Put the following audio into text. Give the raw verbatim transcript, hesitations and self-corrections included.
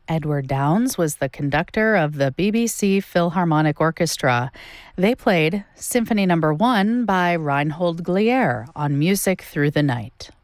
Edward Downes was the conductor of the B B C Philharmonic Orchestra. They played Symphony Number One by Reinhold Glier on Music Through the Night.